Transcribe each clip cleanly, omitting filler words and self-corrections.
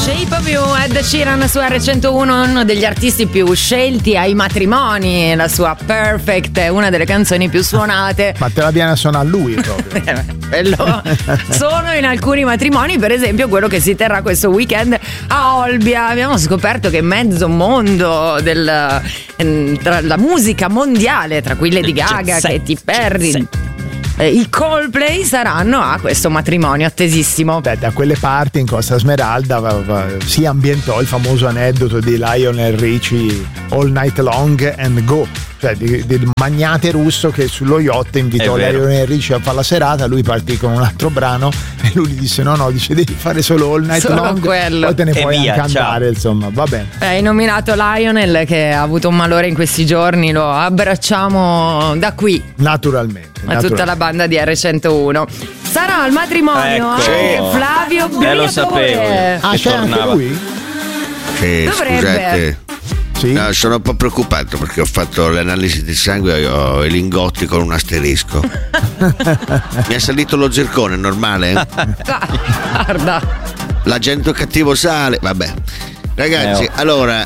Shape of You, Ed Sheeran su R101, uno degli artisti più scelti ai matrimoni. La sua Perfect è una delle canzoni più suonate. Ma te la viene a suonare lui proprio. Quello sono in alcuni matrimoni, per esempio quello che si terrà questo weekend a Olbia. Abbiamo scoperto che mezzo mondo tra la musica mondiale, tra cui Lady Gaga, Katy Perry, i Coldplay saranno a questo matrimonio attesissimo. Da quelle parti in Costa Smeralda si ambientò il famoso aneddoto di Lionel Richie All Night Long and Go, cioè del magnate russo che sullo yacht invitò Lionel Richie a fare la serata. Lui partì con un altro brano e lui gli disse no, dice devi fare solo All Night Long, quello. Poi te ne puoi via, anche andare, insomma, va bene. Hai nominato Lionel che ha avuto un malore in questi giorni, lo abbracciamo da qui. Naturalmente. Tutta la banda di R101. Sarà al matrimonio anche Flavio Briatore. Lo sapevo. C'è anche lui? Dovrebbe. Sì? No, sono un po' preoccupato perché ho fatto l'analisi del sangue e ho i lingotti con un asterisco. Mi è salito lo zircone, normale? Guarda. L'agente cattivo sale. Vabbè. Ragazzi, allora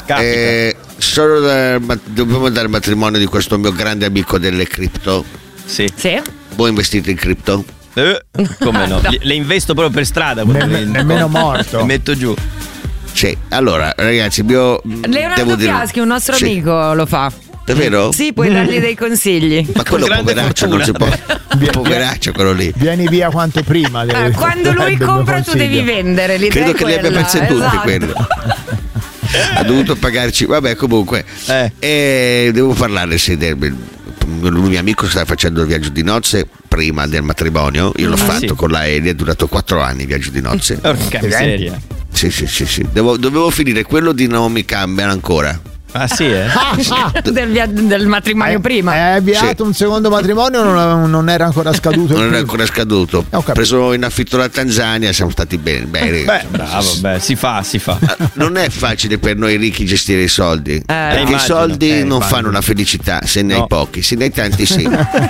dobbiamo dare il matrimonio di questo mio grande amico delle cripto. Sì. Voi investite in cripto? Come no? Le investo proprio per strada. Nemmeno morto. Le metto giù. Sì, allora ragazzi, Leonardo Fiaschi, un nostro amico, lo fa. Davvero? Sì, puoi dargli dei consigli. Ma quello poveraccio non si può. Poveraccio quello lì. Vieni via quanto prima. Quando lui compra tu devi vendere. Credo che li abbia perse tutti quello. Ha dovuto pagarci. Vabbè, comunque. E devo parlare lui mio amico stava facendo il viaggio di nozze prima del matrimonio. Io l'ho fatto con la Eli, è durato 4 anni il viaggio di nozze. Porca miseria. Sì. Dovevo finire quello di Naomi Campbell ancora. Ah sì, del matrimonio prima. È avviato un secondo matrimonio, non era ancora scaduto. Non era ancora scaduto. Ho preso in affitto la Tanzania, siamo stati bene. Bravo, si fa. Non è facile per noi ricchi gestire i soldi. Perché immagino. i soldi non fanno la felicità, se ne hai pochi, se ne hai tanti sì.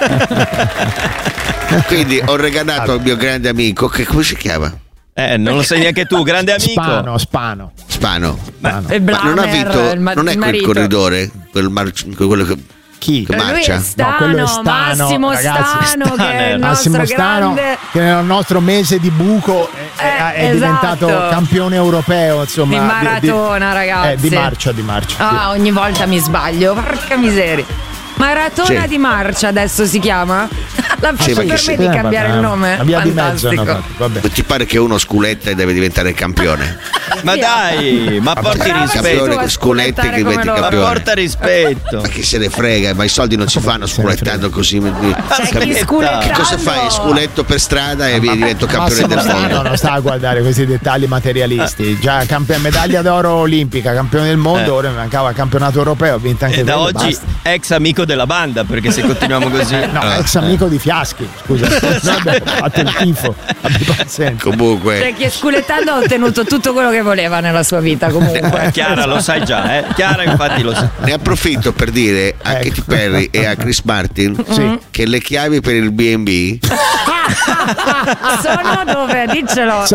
Quindi ho regalato al mio grande amico, che come si chiama? Non lo sai neanche tu, grande amico. Spano. Ma non ha vinto, non è quel corridore, quello che chi? Che marcia? Quello è Stano, Massimo ragazzi. Stano, che è il Massimo nostro Stano, grande... che nel nostro mese di buco è diventato campione europeo, insomma, di maratona, ragazzi. Di marcia. Ogni volta mi sbaglio, porca miseria. Maratona di marcia adesso si chiama? Si permette di cambiare il nome? La via di mezzo. Ti pare che uno sculetta e deve diventare campione? Ma dai, ma porti rispetto. Sculetti che diventi campione. Ma porta rispetto. Ma chi se ne frega, ma i soldi non si fanno sculettando così. Cosa fai? Sculetto per strada e divento campione del mondo. Non sta a guardare questi dettagli materialisti. Già medaglia d'oro olimpica, campione del mondo, ora mi mancava campionato europeo, ha vinto anche da quello, oggi basta. Ex amico della banda, perché se continuiamo così ex amico di Fiaschi, scusa. Noi abbiamo fatto il tifo. Comunque, cioè, chi è sculettando ha ottenuto tutto quello che voleva nella sua vita, comunque. Chiara lo sai già, Chiara infatti lo sa. Ne approfitto per dire a Katy Perry e a Chris Martin che le chiavi per il B&B sono dove? Diccelo.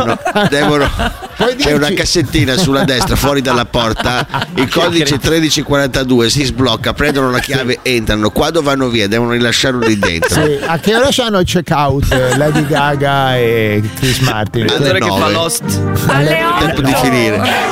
C'è una cassettina sulla destra fuori dalla porta, il codice 1342, si sblocca, prendono la chiave, entrano, quando vanno via devono rilasciarlo lì dentro. A che ora c'hanno il check out Lady Gaga e Chris Martin? Che fa Lost alle 8. Tempo di finire.